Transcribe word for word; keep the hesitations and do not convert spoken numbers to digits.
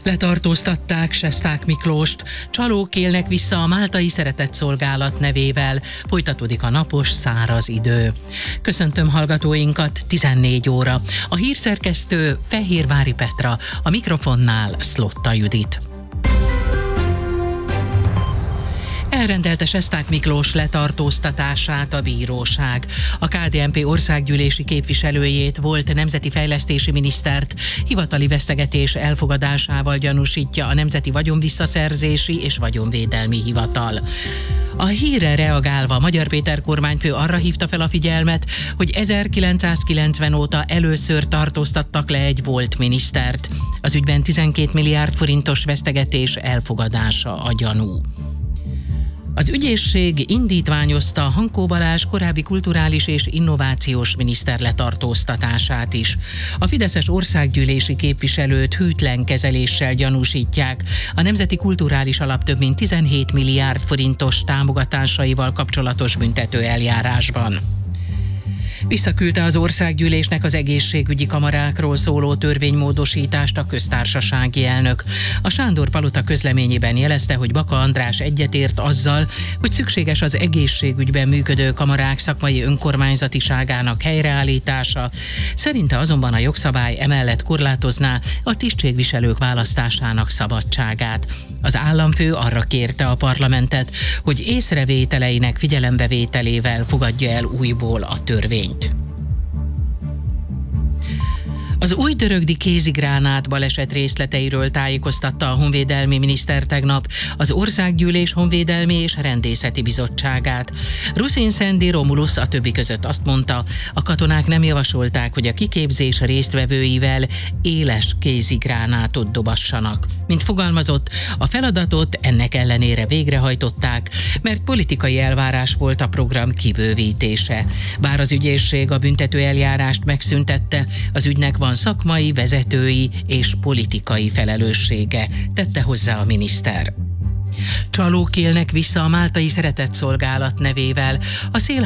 Letartóztatták Sesták Miklóst, csalók élnek vissza a Máltai Szeretetszolgálat nevével, folytatódik a napos, száraz idő. Köszöntöm hallgatóinkat, tizennégy óra. A hírszerkesztő Fehérvári Petra, a mikrofonnál Szlotta Judit. Elrendelte Sesták Miklós letartóztatását a bíróság. A ká dé en pé országgyűlési képviselőjét, volt nemzeti fejlesztési minisztert hivatali vesztegetés elfogadásával gyanúsítja a Nemzeti Vagyonvisszaszerzési és Vagyonvédelmi Hivatal. A hírre reagálva Magyar Péter kormányfő arra hívta fel a figyelmet, hogy ezerkilencszázkilencven óta először tartóztattak le egy volt minisztert. Az ügyben tizenkét milliárd forintos vesztegetés elfogadása a gyanú. Az ügyészség indítványozta Hankó Balázs korábbi kulturális és innovációs miniszter letartóztatását is. A fideszes országgyűlési képviselőt hűtlen kezeléssel gyanúsítják a Nemzeti Kulturális Alap több mint tizenhét milliárd forintos támogatásaival kapcsolatos büntető eljárásban. Visszaküldte az országgyűlésnek az egészségügyi kamarákról szóló törvénymódosítást a köztársasági elnök. A Sándor Palota közleményében jelezte, hogy Baka András egyetért azzal, hogy szükséges az egészségügyben működő kamarák szakmai önkormányzatiságának helyreállítása. Szerinte azonban a jogszabály emellett korlátozná a tisztségviselők választásának szabadságát. Az államfő arra kérte a parlamentet, hogy észrevételeinek figyelembevételével fogadja el újból a törvényt. Az újdörögdi kézigránát baleset részleteiről tájékoztatta a honvédelmi miniszter tegnap az Országgyűlés Honvédelmi és Rendészeti Bizottságát. Ruszin Szendi Romulusz a többi között azt mondta, a katonák nem javasolták, hogy a kiképzés résztvevőivel éles kézigránátot dobassanak. Mint fogalmazott, a feladatot ennek ellenére végrehajtották, mert politikai elvárás volt a program kibővítése. Bár az ügyészség a büntető eljárást megszüntette, az ügynek van szakmai, vezetői és politikai felelőssége, tette hozzá a miniszter. Csalók élnek vissza a Máltai Szeretetszolgálat nevével. A szél